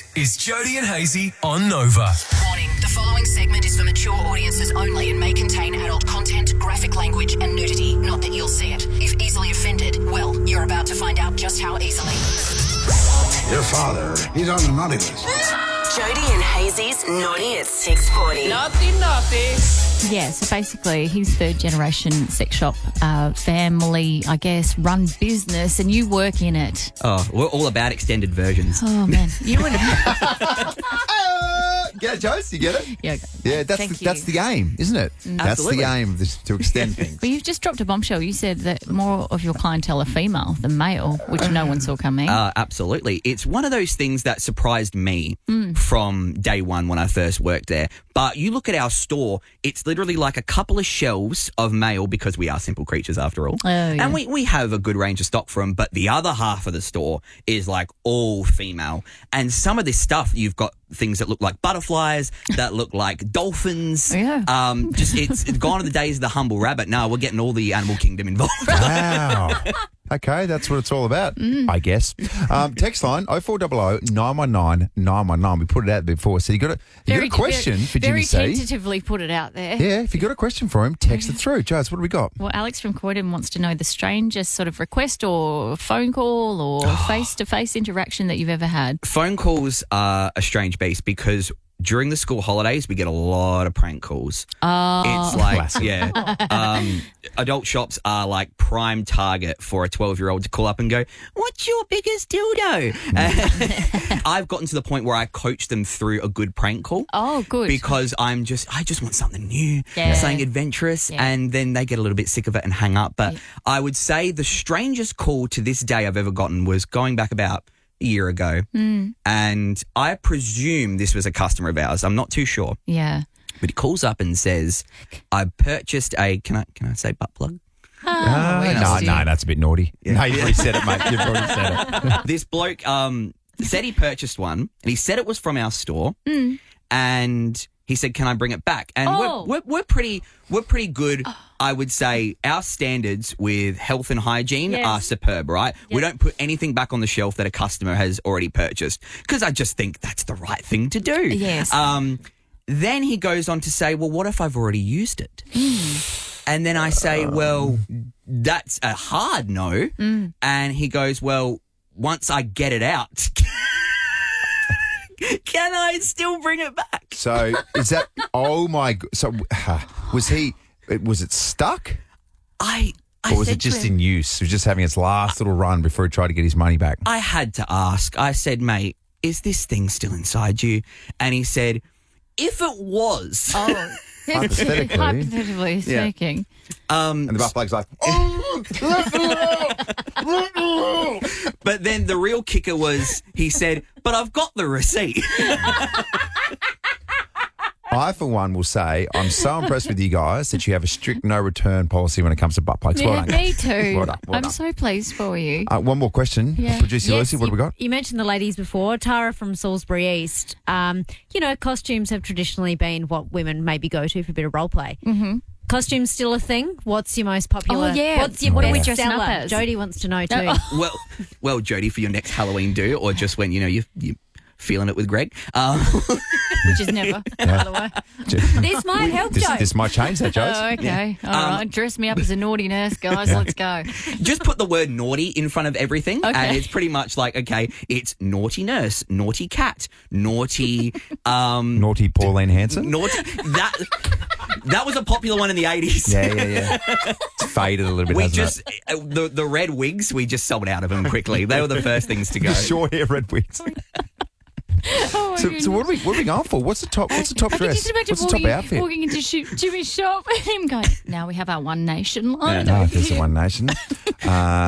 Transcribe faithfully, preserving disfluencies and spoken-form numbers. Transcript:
is Jody and Hazy on Nova. Warning, the following segment is for mature audiences only and may contain adult content, graphic language and nudity. Not that you'll see it. If easily offended, well, you're about to find out just how easily. Your father, he's on the naughty list. Jody and Hazy's Naughty at six forty. Naughty, naughty. Yeah, so basically he's third generation sex shop, uh, family, I guess, run business, and you work in it. Oh, we're all about extended versions. Oh, man. You and Get it, Joyce? You get it? Yeah, Yeah, that's Thank the, that's you. the game, isn't it? That's Absolutely. the aim of this, to extend things. But you've just dropped a bombshell. You said that more of your clientele are female than male, which no one saw coming. Uh, absolutely. It's one of those things that surprised me from day one when I first worked there. But you look at our store, it's literally like a couple of shelves of male because we are simple creatures after all. Oh, yeah. And we, we have a good range of stock for them, but the other half of the store is like all female. And some of this stuff, you've got things that look like butterflies, that look like dolphins. Yeah. Um, just it's, it's gone to the days of the humble rabbit. No, we're getting all the animal kingdom involved. Wow. Okay, that's what it's all about, I guess. Um, text line oh four hundred nine one nine nine one nine. We put it out there before. So you got a, you got a question very, for Jimmy Very C? tentatively put it out there. Yeah, if you got a question for him, text it through. Joyce, what do we got? Well, Alex from Croydon wants to know the strangest sort of request or phone call or face-to-face interaction that you've ever had. Phone calls are a strange beast because during the school holidays, we get a lot of prank calls. Oh. It's like, Classic. yeah. Um, adult shops are like prime target for a twelve-year-old to call up and go, what's your biggest dildo? Uh, I've gotten to the point where I coach them through a good prank call. Oh, good. Because I'm just, I just want something new, Yeah. something adventurous, Yeah. and then they get a little bit sick of it and hang up. But Yeah. I would say the strangest call to this day I've ever gotten was going back about a year ago. Mm. And I presume this was a customer of ours. I'm not too sure. Yeah. But he calls up and says, I purchased a, can I can I say butt plug? Ah, we no, just no, do. that's a bit naughty. No, you already said it, mate. You've already said it. This bloke um, said he purchased one, and he said it was from our store, and he said, can I bring it back? And Oh. we're, we're, we're pretty we're pretty good, I would say. Our standards with health and hygiene Yes. are superb, right? We don't put anything back on the shelf that a customer has already purchased because I just think that's the right thing to do. Yes. Um, then he goes on to say, well, what if I've already used it? And then I say, well, that's a hard no. And he goes, well, once I get it out, can I still bring it back? So is that, oh my, g- so uh, was he, was it stuck? I, I Or was said it just to him, in use? It was just having its last little run before he tried to get his money back? I had to ask. I said, mate, is this thing still inside you? And he said, if it was. Oh. Hypothetically. Hypothetically Yeah. speaking. Um, And the butt plug's like, oh, but then the real kicker was he said, but I've got the receipt. I, for one, will say I'm so impressed with you guys that you have a strict no return policy when it comes to butt plugs. Well Yeah, done, me guys. too. Well done, well I'm done. so pleased for you. Uh, one more question. Yeah. Producer Lucy, what you, have we got? You mentioned the ladies before. Tara from Salisbury East. Um, you know, costumes have traditionally been what women maybe go to for a bit of role play. Mm-hmm. Costumes still a thing? What's your most popular? Oh, yeah. What's your What are we best dressing up seller? as? Jody wants to know too. Oh. well, well, Jody, for your next Halloween do, or just when, you know, you you feeling it with Greg. Um, Which is never, by the way. This might help, This, Joe. this might change that, Joyce. Oh, okay. All Um, right. Dress me up as a naughty nurse, guys. Let's go. just put the word naughty in front of everything, Okay. and it's pretty much like, okay, it's naughty nurse, naughty cat, naughty, um, Naughty Pauline Hanson? naughty. That that was a popular one in the eighties. Yeah, yeah, yeah. It's faded a little bit, We hasn't just uh, the the red wigs. We just sold out of them quickly. They were the first things to it? go. The short hair red wigs. Oh, my So, so what are we what are we going for? What's the top what's the top I can dress? just imagine What's the top walking, outfit? walking into Sh- Jimmy's shop and him going, now we have our One Nation line. No, if there's a One Nation. Uh,